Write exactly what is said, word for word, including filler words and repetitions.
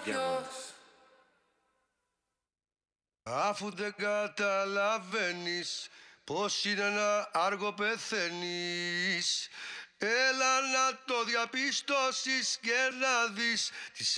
Διαμόνης. Αφού δεν καταλαβαίνεις πως είναι να άργο πεθαίνεις, έλα να το διαπιστώσεις και να δεις τις